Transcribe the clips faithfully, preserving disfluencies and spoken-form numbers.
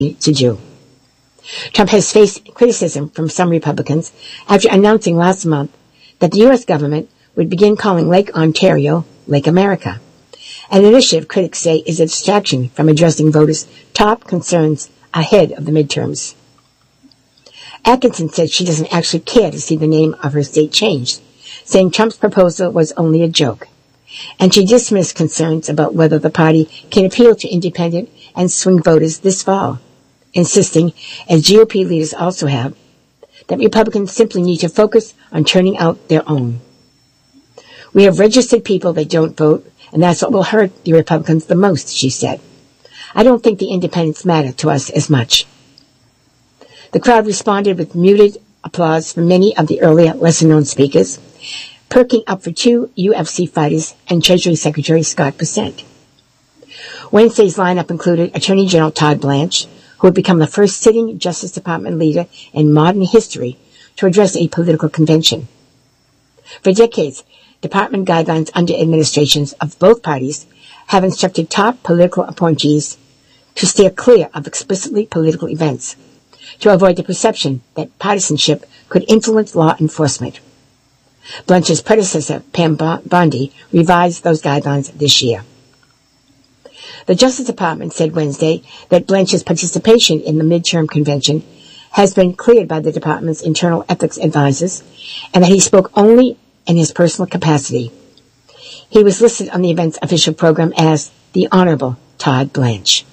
to do. Trump has faced criticism from some Republicans after announcing last month that the U S government would begin calling Lake Ontario Lake America, an initiative critics say is a distraction from addressing voters' top concerns ahead of the midterms. Atkinson said she doesn't actually care to see the name of her state changed, saying Trump's proposal was only a joke. And she dismissed concerns about whether the party can appeal to independent and swing voters this fall, insisting, as G O P leaders also have, that Republicans simply need to focus on turning out their own. We have registered people that don't vote, and that's what will hurt the Republicans the most, she said. I don't think the independents matter to us as much. The crowd responded with muted applause from many of the earlier, lesser-known speakers, perking up for two U F C fighters and Treasury Secretary Scott Bessent. Wednesday's lineup included Attorney General Todd Blanche, who would become the first sitting Justice Department leader in modern history to address a political convention. For decades, department guidelines under administrations of both parties have instructed top political appointees to steer clear of explicitly political events, to avoid the perception that partisanship could influence law enforcement. Blanche's predecessor, Pam Bondi, revised those guidelines this year. The Justice Department said Wednesday that Blanche's participation in the midterm convention has been cleared by the department's internal ethics advisors, and that he spoke only in his personal capacity. He was listed on the event's official program as the Honorable Todd Blanche.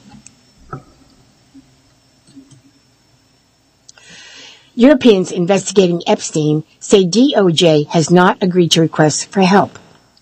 Europeans investigating Epstein say D O J has not agreed to requests for help.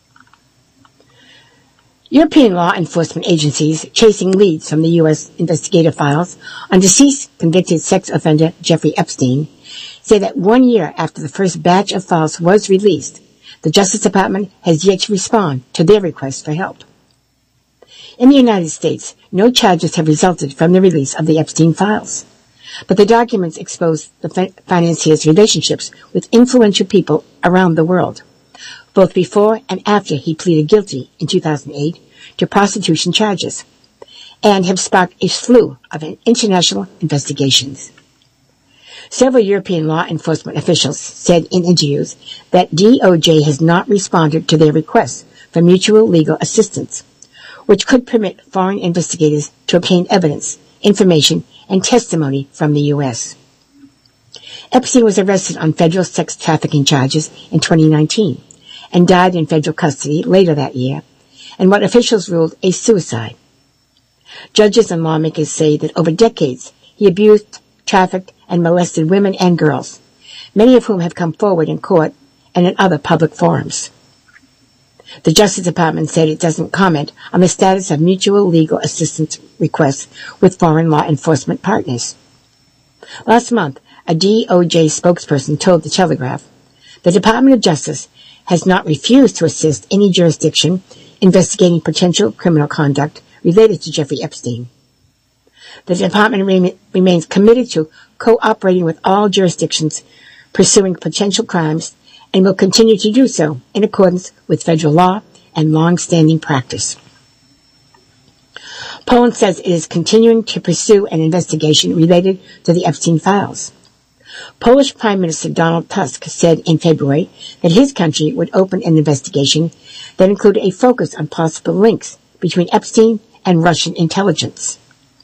European law enforcement agencies chasing leads from the U S investigative files on deceased convicted sex offender Jeffrey Epstein say that one year after the first batch of files was released, the Justice Department has yet to respond to their request for help. In the United States, no charges have resulted from the release of the Epstein files, but the documents expose the financier's relationships with influential people around the world, both before and after he pleaded guilty in two thousand eight to prostitution charges, and have sparked a slew of international investigations. Several European law enforcement officials said in interviews that D O J has not responded to their requests for mutual legal assistance, which could permit foreign investigators to obtain evidence, information, and testimony from the U S. Epstein was arrested on federal sex trafficking charges in twenty nineteen and died in federal custody later that year, and what officials ruled a suicide. Judges and lawmakers say that over decades he abused, trafficked, and molested women and girls, many of whom have come forward in court and in other public forums. The Justice Department said it doesn't comment on the status of mutual legal assistance requests with foreign law enforcement partners. Last month, a D O J spokesperson told The Telegraph, the Department of Justice has not refused to assist any jurisdiction investigating potential criminal conduct related to Jeffrey Epstein. The department re- remains committed to cooperating with all jurisdictions pursuing potential crimes and will continue to do so in accordance with federal law and long-standing practice. Poland says it is continuing to pursue an investigation related to the Epstein files. Polish Prime Minister Donald Tusk said in February that his country would open an investigation that included a focus on possible links between Epstein and Russian intelligence.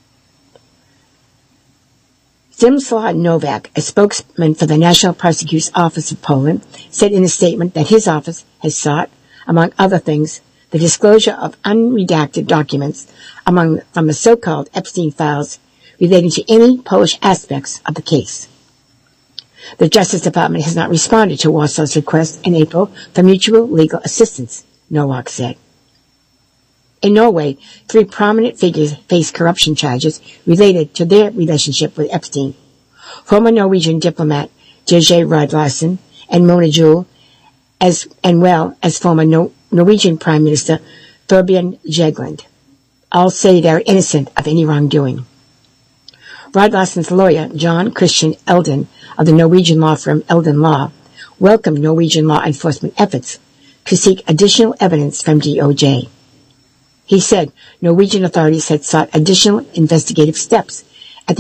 Zdzisław Novak, a spokesman for the National Prosecutor's Office of Poland, said in a statement that his office has sought, among other things, the disclosure of unredacted documents among from the so-called Epstein files relating to any Polish aspects of the case. The Justice Department has not responded to Warsaw's request in April for mutual legal assistance, Nowak said. In Norway, three prominent figures face corruption charges related to their relationship with Epstein. Former Norwegian diplomat J J Rod Larsen and Mona Juul, as and well as former no- Norwegian Prime Minister Thorbjørn Jagland. All say they are innocent of any wrongdoing. Rod Larsen's lawyer, John Christian Elden, of the Norwegian law firm Elden Law, welcomed Norwegian law enforcement efforts to seek additional evidence from D O J. He said Norwegian authorities had sought additional investigative steps